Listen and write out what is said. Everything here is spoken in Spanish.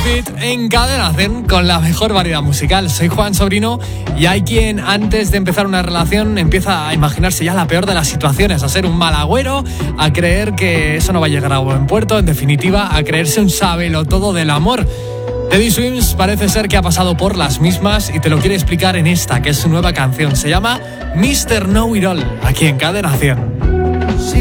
Fit en Cadena 100 con la mejor variedad musical. Soy Juan Sobrino y hay quien antes de empezar una relación empieza a imaginarse ya la peor de las situaciones, a ser un mal agüero, a creer que eso no va a llegar a buen puerto, en definitiva, a creerse un sabelotodo del amor. Teddy Swims parece ser que ha pasado por las mismas y te lo quiere explicar en esta, que es su nueva canción. Se llama Mr. Know It All, aquí en Cadena 100.